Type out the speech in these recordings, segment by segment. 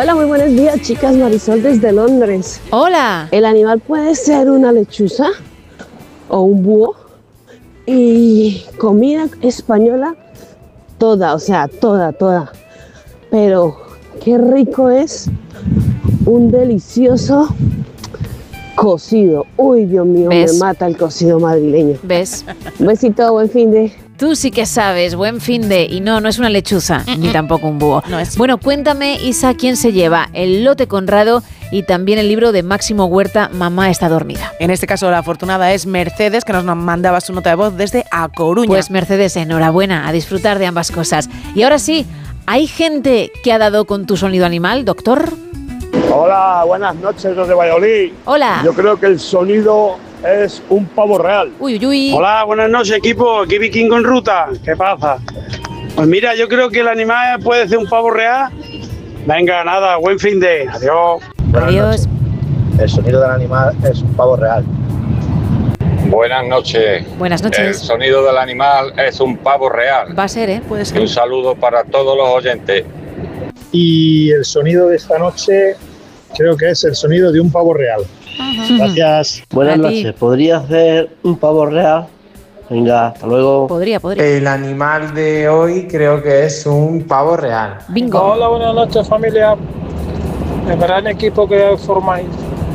Hola, muy buenos días, chicas. Marisol desde Londres. Hola. ¿El animal puede ser una lechuza o un búho? Y comida española, toda, o sea, toda. Pero qué rico es un delicioso cocido. Uy, Dios mío, ¿Ves? me mata el cocido madrileño. ¿Ves? Un besito, buen fin de... Tú sí que sabes, buen fin de... Y no es una lechuza, ni tampoco un búho. No es. Bueno, cuéntame, Isa, ¿quién se lleva el lote Conrado y también el libro de Máximo Huerta, Mamá está dormida? En este caso, la afortunada es Mercedes, que nos mandaba su nota de voz desde A Coruña. Pues Mercedes, enhorabuena, a disfrutar de ambas cosas. Y ahora sí, ¿hay gente que ha dado con tu sonido animal, doctor? Hola, buenas noches desde Valladolid. Hola. Yo creo que el sonido es un pavo real. Uy. Hola, buenas noches, equipo. Aquí Vikingo en ruta. ¿Qué pasa? Pues mira, yo creo que el animal puede ser un pavo real. Venga, nada, buen fin de. Adiós. Adiós. El sonido del animal es un pavo real. Buenas noches. Buenas El noches. sonido del animal es un pavo real. Va a ser, ¿eh? Puede Y ser. un saludo para todos los oyentes. Y el sonido de esta noche creo que es el sonido de un pavo real. Gracias. Buenas noches. ¿Podría ser un pavo real? Venga, hasta luego. Podría. El animal de hoy creo que es un pavo real. Bingo. Hola, buenas noches, familia. El gran equipo que formáis.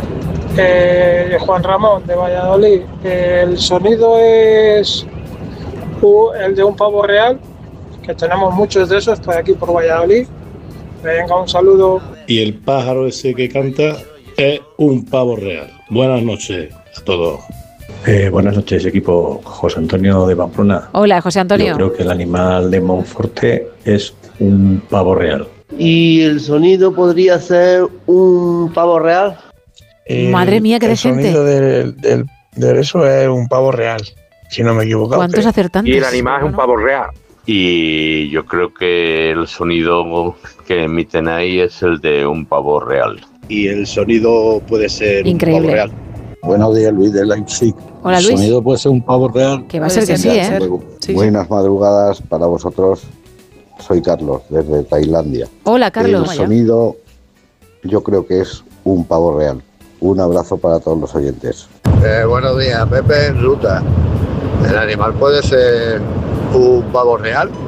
Juan Ramón de Valladolid. El sonido es el de un pavo real, que tenemos muchos de esos por aquí por Valladolid. Venga, un saludo. Y el pájaro ese que canta es un pavo real. Buenas noches a todos. Buenas noches, equipo. José Antonio de Pamplona. Hola, José Antonio. Yo creo que el animal de Monforte es un pavo real. ¿Y el sonido podría ser un pavo real? Madre mía, qué decente. El sonido de eso es un pavo real, si no me equivoco. ¿Cuántos acertantes? Y el animal es un pavo real. Y yo creo que el sonido que emiten ahí es el de un pavo real. Y el sonido puede ser increíble. Un pavo real. Buenos días, Luis de Leipzig. Hola, Luis. El sonido puede ser un pavo real. Que va a ser que sí, ¿eh? Sí, buenas madrugadas para vosotros. Soy Carlos, desde Tailandia. Hola, Carlos. El sonido yo creo que es un pavo real. Un abrazo para todos los oyentes. Buenos días, Pepe en ruta. ¿El animal puede ser un pavo real?